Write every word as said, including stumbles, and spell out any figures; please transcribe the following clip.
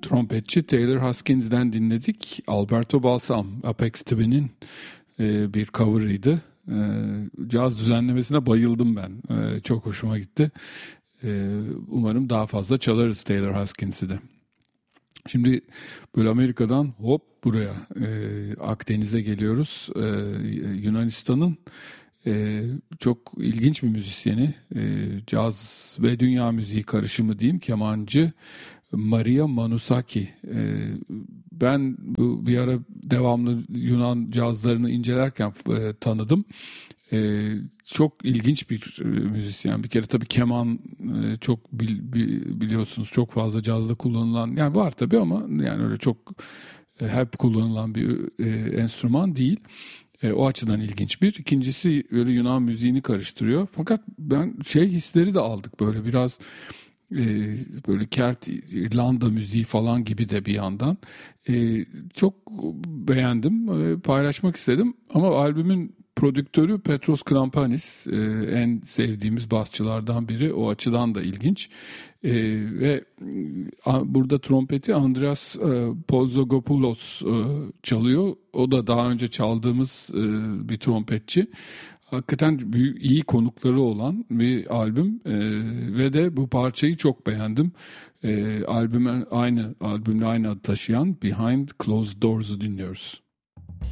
trompetçi Taylor Hoskins'den dinledik. Alberto Balsam, Apex Twin'in e, bir cover'ıydı. E, caz düzenlemesine bayıldım ben. E, çok hoşuma gitti. E, umarım daha fazla çalarız Taylor Hoskins'i de. Şimdi böyle Amerika'dan hop buraya e, Akdeniz'e geliyoruz. E, Yunanistan'ın e, çok ilginç bir müzisyeni, e, caz ve dünya müziği karışımı diyeyim, kemancı Maria Manusaki. E, ben bu bir ara devamlı Yunan cazlarını incelerken e, tanıdım. Ee, çok ilginç bir e, müzisyen. Bir kere tabii keman e, çok bil, bi- biliyorsunuz çok fazla cazda kullanılan, yani var tabii ama yani öyle çok e, hep kullanılan bir e, enstrüman değil. E, o açıdan ilginç bir. İkincisi böyle Yunan müziğini karıştırıyor. Fakat ben şey hisleri de aldık böyle biraz e, böyle Kelt, İrlanda müziği falan gibi de bir yandan. E, çok beğendim. E, paylaşmak istedim. Ama albümün prodüktörü Petros Krampanis, e, en sevdiğimiz basçılardan biri. O açıdan da ilginç. E, ve a, burada trompeti Andreas e, Pozzogopoulos e, çalıyor. O da daha önce çaldığımız e, bir trompetçi. Hakikaten büyük, iyi konukları olan bir albüm e, ve de bu parçayı çok beğendim. E, albüme aynı albümle aynı adı taşıyan Behind Closed Doors'u dinliyoruz.